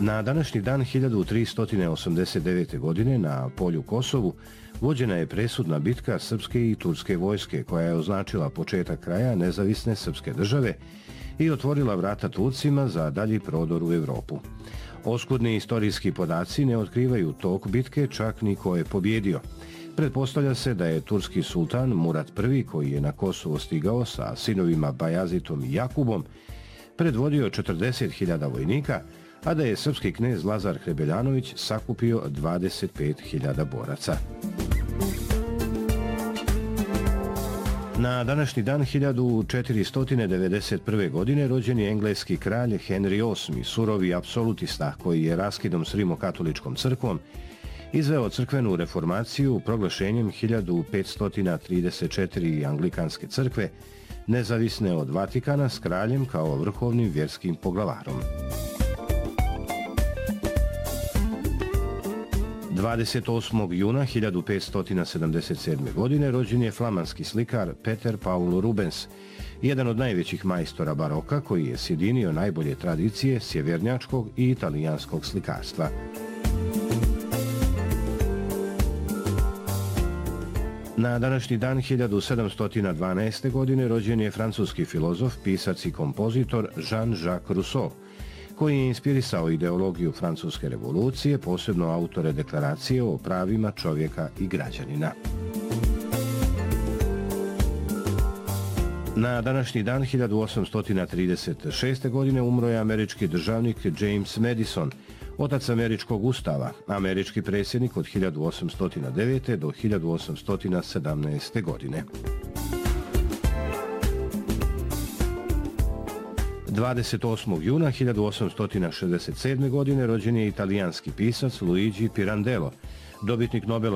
Na današnji dan 1389. godine na polju Kosovu vođena je presudna bitka srpske i turske vojske koja je označila početak kraja nezavisne srpske države i otvorila vrata Turcima za dalji prodor u Evropu. Oskudni istorijski podaci ne otkrivaju tok bitke, čak ni ko je pobjedio. Pretpostavlja se da je turski sultan Murat I, koji je na Kosovo stigao sa sinovima Bajazitom i Jakubom, predvodio 40.000 vojnika, a da je srpski knez Lazar Hrebeljanović sakupio 25.000 boraca. Na današnji dan 1491. godine rođen je engleski kralj Henry VIII, surovi apsolutista koji je raskidom s rimokatoličkom crkvom izveo crkvenu reformaciju proglašenjem 1534 anglikanske crkve, nezavisne od Vatikana, s kraljem kao vrhovnim vjerskim poglavarom. 28. juna 1577. godine rođen je flamanski slikar Peter Paul Rubens, jedan od najvećih majstora baroka koji je sjedinio najbolje tradicije sjevernjačkog i italijanskog slikarstva. Na današnji dan 1712. godine rođen je francuski filozof, pisac i kompozitor Jean-Jacques Rousseau, koji je inspirisao ideologiju francuske revolucije, posebno autore deklaracije o pravima čovjeka i građanina. Na današnji dan 1836. godine umro je američki državnik James Madison, otac američkog ustava, američki predsjednik od 1809. do 1817. godine. 28. juna 1867. godine rođen je italijanski pisac Luigi Pirandello, dobitnik Nobelove